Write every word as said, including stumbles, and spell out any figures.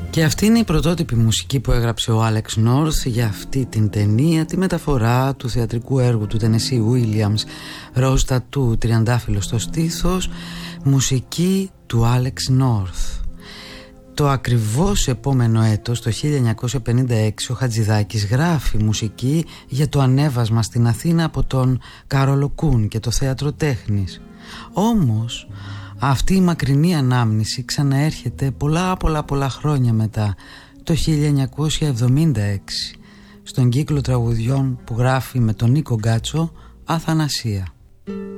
Και αυτή είναι η πρωτότυπη μουσική που έγραψε ο Άλεξ Νόρθ για αυτή την ταινία, τη μεταφορά του θεατρικού έργου του Τενεσί Βίλιαμς, Ροζ Τατού, Τριαντάφυλλο στο στήθος, μουσική του Άλεξ Νόρθ. Το ακριβώς επόμενο έτος, το χίλια εννιακόσια πενήντα έξι, ο Χατζηδάκης γράφει μουσική για το ανέβασμα στην Αθήνα από τον Κάρολο Κούν και το Θέατρο Τέχνης. Όμως αυτή η μακρινή ανάμνηση ξαναέρχεται πολλά πολλά πολλά χρόνια μετά, το χίλια εννιακόσια εβδομήντα έξι, στον κύκλο τραγουδιών που γράφει με τον Νίκο Γκάτσο, Αθανασία.